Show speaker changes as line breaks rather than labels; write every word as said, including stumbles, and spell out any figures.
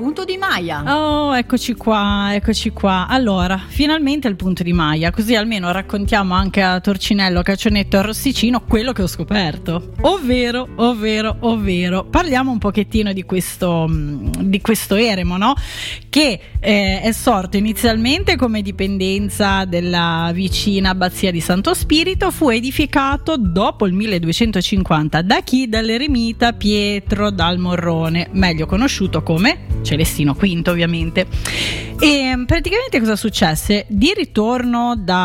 punto di Maia.
Oh, eccoci qua, eccoci qua. Allora, finalmente il punto di Maia, così almeno raccontiamo anche a Torcinello, Cacionetto e Arrosticino quello che ho scoperto. Ovvero, ovvero, ovvero, parliamo un pochettino di questo, di questo eremo, no? Che eh, è sorto inizialmente come dipendenza della vicina abbazia di Santo Spirito, fu edificato dopo il milleduecentocinquanta da chi? Dall'eremita Pietro dal Morrone, meglio conosciuto come Celestino quinto, ovviamente. E praticamente cosa successe? Di ritorno da